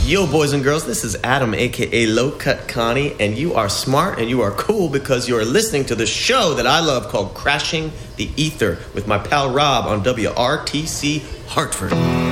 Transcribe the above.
Yo, boys and girls, this is Adam, a.k.a. Low Cut Connie, and you are smart and you are cool because you are listening to the show that I love called Crashing the Ether with my pal Rob on WRTC Hartford.